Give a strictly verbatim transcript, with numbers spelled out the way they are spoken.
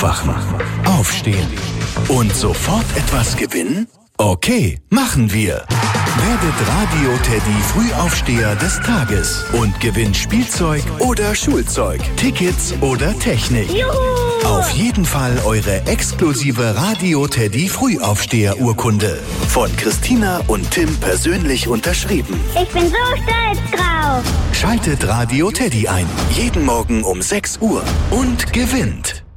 Aufwachen, aufstehen und sofort etwas gewinnen? Okay, machen wir. Werdet Radio Teddy Frühaufsteher des Tages und gewinnt Spielzeug oder Schulzeug, Tickets oder Technik. Juhu! Auf jeden Fall eure exklusive Radio Teddy Frühaufsteher-Urkunde. Von Christina und Tim persönlich unterschrieben. Ich bin so stolz drauf. Schaltet Radio Teddy ein. Jeden Morgen um sechs Uhr und gewinnt.